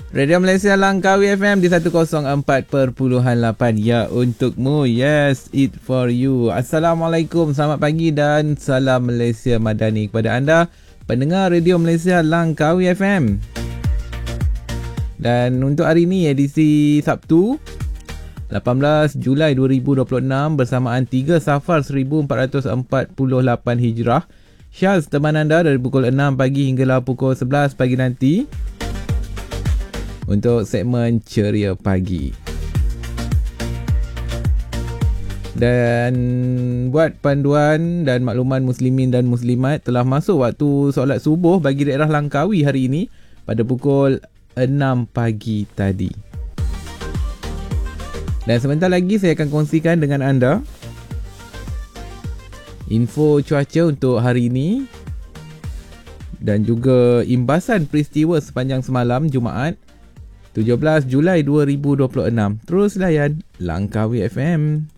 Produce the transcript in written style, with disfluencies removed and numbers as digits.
Radio Malaysia Langkawi FM di 104.8 ya untukmu. Yes, it for you. Assalamualaikum, selamat pagi dan salam Malaysia Madani kepada anda pendengar Radio Malaysia Langkawi FM. Dan untuk hari ini edisi Sabtu 18 Julai 2026 bersamaan 3 Safar 1448 Hijrah. Syaz teman anda dari pukul 6 pagi hinggalah pukul 11 pagi nanti untuk segmen Ceria Pagi. Dan buat panduan dan makluman muslimin dan muslimat, telah masuk waktu solat subuh bagi daerah Langkawi hari ini pada pukul 6 pagi tadi. Dan sebentar lagi saya akan kongsikan dengan anda info cuaca untuk hari ini dan juga imbasan peristiwa sepanjang semalam Jumaat 17 Julai 2026. Terus layan Langkawi FM.